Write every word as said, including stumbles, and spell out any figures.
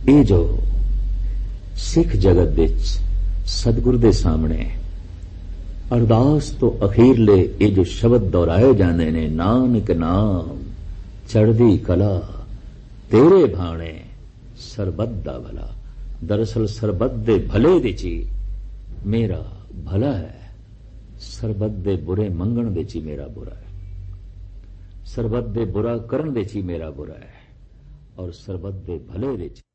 ਇਹ ਜੋ ਸਿੱਖ ਜਗਤ ਵਿੱਚ ਸਤਿਗੁਰ ਦੇ ਸਾਹਮਣੇ ਅਰਦਾਸ ਤੋਂ ਅਖੀਰਲੇ ਇਹ ਜੋ ਸ਼ਬਦ ਦੁਹਰਾਏ ਜਾਂਦੇ ਨੇ, ਨਾਨਕ ਨਾਮ ਚੜ੍ਹਦੀ ਕਲਾ ਤੇਰੇ ਭਾਣੇ ਸਰਬੱਤ ਦਾ ਭਲਾ। ਦਰਅਸਲ ਸਰਬੱਤ ਦੇ ਭਲੇ ਵਿੱਚ ਹੀ ਮੇਰਾ ਭਲਾ ਹੈ, ਸਰਬੱਤ ਦੇ ਬੁਰੇ ਮੰਗਣ ਵਿੱਚ ਹੀ ਮੇਰਾ ਬੁਰਾ ਹੈ, ਸਰਬੱਤ ਦੇ ਬੁਰਾ ਕਰਨ ਵਿੱਚ ਹੀ ਮੇਰਾ ਬੁਰਾ ਹੈ, ਔਰ ਸਰਬੱਤ ਦੇ ਭਲੇ ਵਿੱਚ